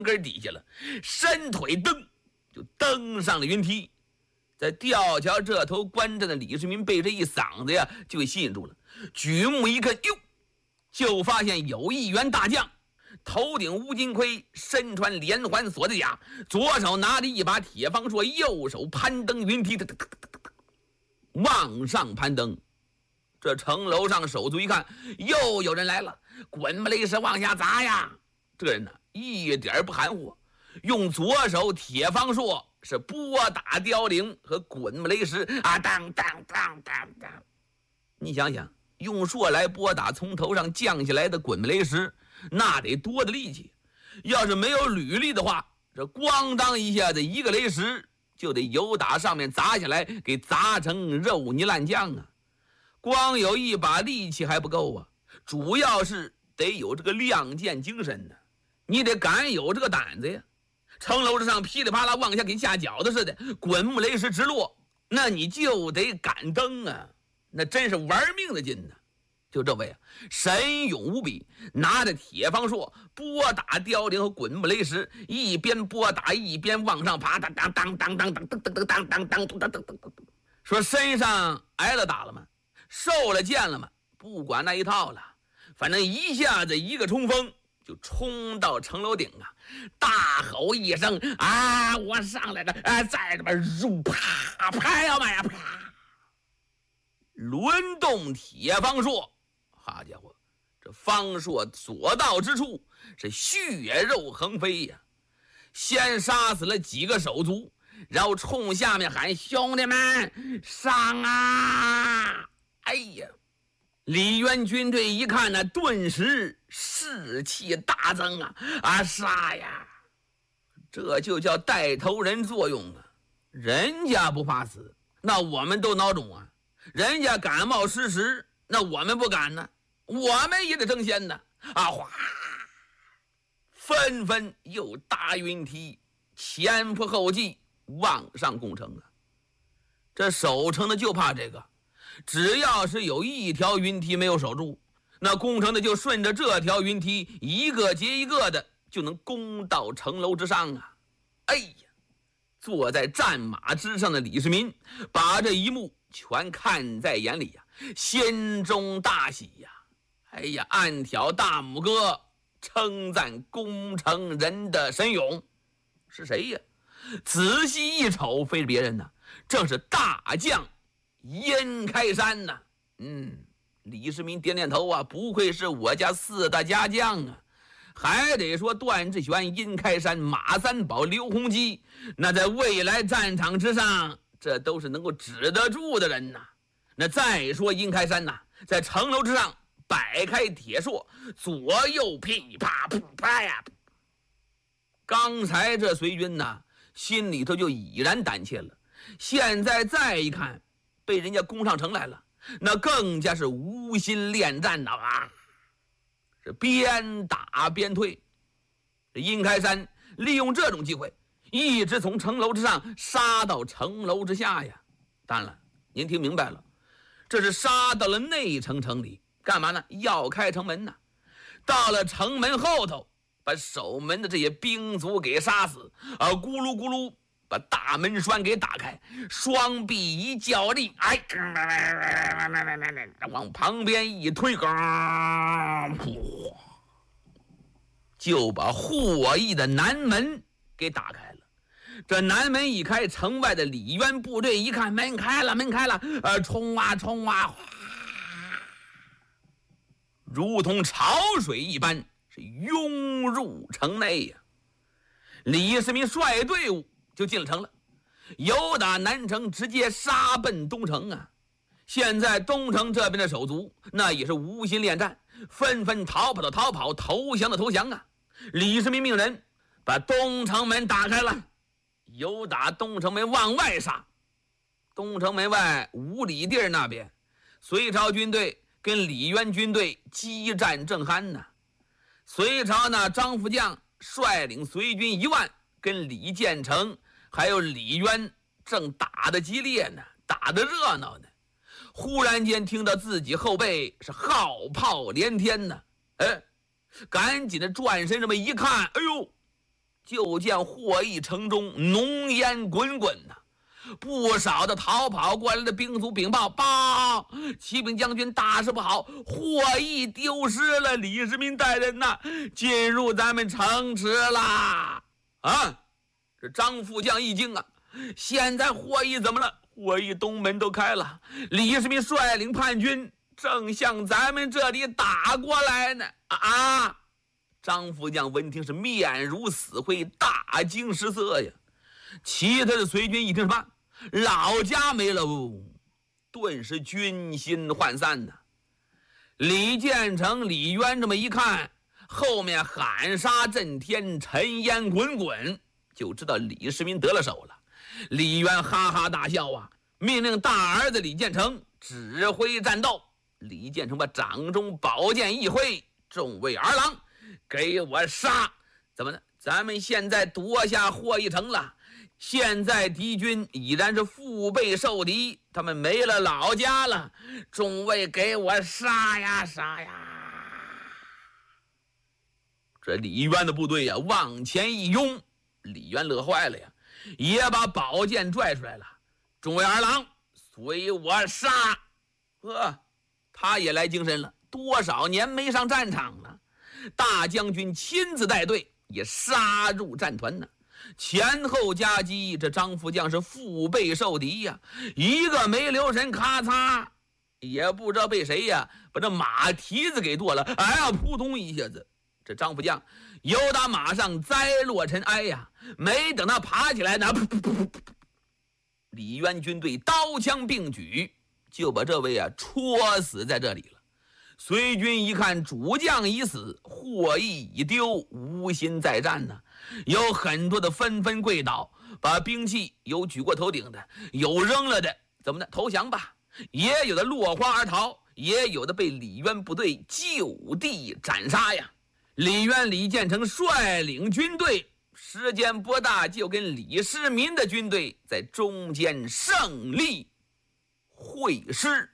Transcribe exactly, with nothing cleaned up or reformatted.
根底下了，伸腿蹬就登上了云梯。在吊桥这头观战的李世民被这一嗓子呀就给吸引住了，举目一看，哟，就发现有一员大将，头顶乌金盔，身穿连环锁的甲，左手拿着一把铁方槊，右手攀登云梯，往上攀登。这城楼上手足一看，又有人来了，滚吧雷石往下砸呀！这人呢一点不含糊，用左手铁方槊是拨打凋零和滚吧雷石啊，当当当当当！你想想，用槊来拨打从头上降下来的滚吧雷石，那得多的力气！要是没有履历的话，这咣当一下子一个雷石就得由打上面砸下来，给砸成肉泥烂酱啊！光有一把力气还不够啊，主要是得有这个亮剑精神呢，你得敢有这个胆子呀！城楼之上噼里啪啦往下给下饺子似的，滚木雷石直落，那你就得敢登啊，那真是玩命的劲呢！就这位啊，神勇无比，拿着铁方槊拨打凋零和滚木雷石，一边拨打一边往上爬，当当当当当当当当当当当当当当当。说身上挨了打了吗？受了剑了吗？不管那一套了，反正一下子一个冲锋就冲到城楼顶啊，大吼一声啊，我上来了啊，在这边入啪啪呀妈呀啪，轮动铁方槊，好家伙，这方槊所到之处是血肉横飞呀！先杀死了几个手足，然后冲下面喊兄弟们上啊！哎呀，李渊军队一看呢，顿时士气大增啊！啊杀呀！这就叫带头人作用啊！人家不怕死，那我们都孬种啊！人家敢冒失时，那我们不敢呢，我们也得争先呢！啊哗，纷纷又搭云梯，前仆后继往上攻城啊！这守城的就怕这个。只要是有一条云梯没有守住，那攻城的就顺着这条云梯一个接一个的就能攻到城楼之上啊！哎呀，坐在战马之上的李世民把这一幕全看在眼里呀、啊，心中大喜呀、啊！哎呀，暗挑大拇哥，称赞攻城人的神勇。是谁呀？仔细一瞅，非是别人呐，正是大将殷开山呐、啊，嗯，李世民点点头啊，不愧是我家四大家将啊，还得说段志玄、殷开山、马三宝、刘洪基，那在未来战场之上，这都是能够指得住的人呐、啊。那再说殷开山呐、啊，在城楼之上摆开铁槊，左右噼啪噗啪呀，刚才这随军呐，心里头就已然胆怯了，现在再一看。被人家攻上城来了，那更加是无心恋战的啊！是边打边退。殷开山利用这种机会，一直从城楼之上杀到城楼之下呀。当然了，您听明白了，这是杀到了内城城里，干嘛呢？要开城门呢。到了城门后头，把守门的这些兵卒给杀死，啊，咕噜咕噜。把大门栓给打开，双臂一较力，哎，往旁边一推，就把霍邑的南门给打开了。这南门一开，城外的李渊部队一看门开了，门开了，呃，冲啊冲啊，如同潮水一般，是涌入城内呀、啊。李世民率队伍就进了城了，由打南城直接杀奔东城啊！现在东城这边的手足那也是无心恋战，纷纷逃跑的逃跑，投降的投降啊！李世民命人把东城门打开了，由打东城门往外杀。东城门外五里地那边，隋朝军队跟李渊军队激战正酣呢。隋朝呢，张福将率领隋军一万，跟李建成还有李渊正打得激烈呢，打得热闹呢。忽然间听到自己后背是号炮连天呢，哎，赶紧的转身这么一看，哎呦， 就见霍邑城中浓烟滚滚呐、啊，不少的逃跑过来的兵卒禀报：报，启禀将军，大事不好，霍邑丢失了李世民大人呐，进入咱们城池啦！啊，这张副将一惊啊，现在霍邑怎么了？霍邑东门都开了，李世民率领叛军正向咱们这里打过来呢！啊！张副将闻听是面如死灰，大惊失色呀。其他的随军一听什么老家没了，顿时军心涣散呐。李建成、李渊这么一看，后面喊杀震天，尘烟滚滚，就知道李世民得了手了。李渊哈哈大笑啊，命令大儿子李建成指挥战斗。李建成把掌中宝剑一挥，众位儿郎，给我杀！怎么呢？咱们现在夺下霍邑城了，现在敌军已然是腹背受敌，他们没了老家了，众位给我杀呀杀呀！这李渊的部队呀往前一拥，李渊乐坏了呀，也把宝剑拽出来了。众位儿郎，随我杀！呵，他也来精神了，多少年没上战场了。大将军亲自带队，也杀入战团呢，前后夹击，这张副将是腹背受敌呀，一个没留神，咔嚓，也不知道被谁呀把这马蹄子给剁了，哎呀，扑通一下子，这张副将由打马上栽落尘埃呀，没等他爬起来呢，噗噗噗噗噗，李渊军队刀枪并举，就把这位啊戳死在这里了。随军一看，主将已死，霍邑已丢，无心再战呢。有很多的纷纷跪倒，把兵器有举过头顶的，有扔了的，怎么的投降吧？也有的落荒而逃，也有的被李渊部队就地斩杀呀。李渊、李建成率领军队，时间不大就跟李世民的军队在中间胜利会师。